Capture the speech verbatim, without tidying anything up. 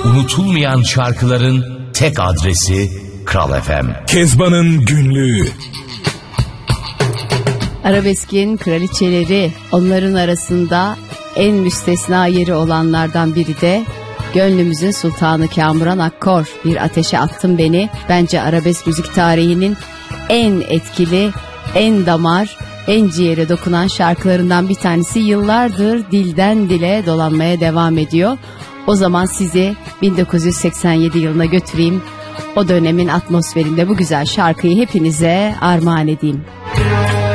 Unutulmayan şarkıların tek adresi Kral F M. Kezban'ın günlüğü. Arabeskin kraliçeleri, onların arasında en müstesna yeri olanlardan biri de gönlümüzün sultanı Kamuran Akkor. Bir ateşe attın beni. Bence arabesk müzik tarihinin en etkili, en damar, en ciğere dokunan şarkılarından bir tanesi. Yıllardır dilden dile dolanmaya devam ediyor. O zaman sizi bin dokuz yüz seksen yedi yılına götüreyim. O dönemin atmosferinde bu güzel şarkıyı hepinize armağan edeyim.